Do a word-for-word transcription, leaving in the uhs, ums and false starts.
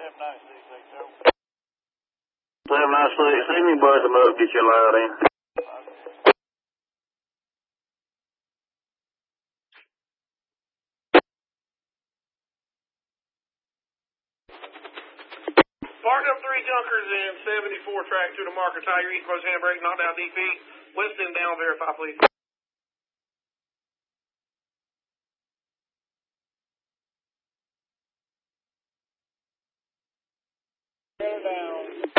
seven nine six, see me buzz them up, get your loud in. Park up three junkers in seventy-four track to the marker, tie your east post handbrake, knock down D P. West end down, verify please. Down.